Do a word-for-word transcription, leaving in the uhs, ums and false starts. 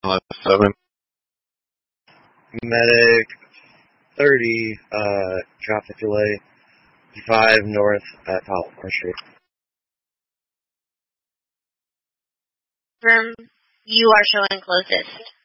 Uh, seven. Medic thirty, uh, traffic delay, five north at Palomar Street. Confirm you are showing closest.